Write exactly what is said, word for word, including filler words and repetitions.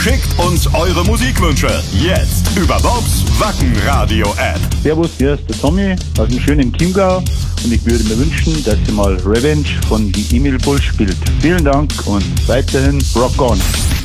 Schickt uns eure Musikwünsche. Jetzt über Bobs Wacken-Radio-App. Servus, hier ist der Tommy aus dem schönen Chiemgau. Und ich würde mir wünschen, dass ihr mal Revenge von die Emil Bull spielt. Vielen Dank und weiterhin Rock on.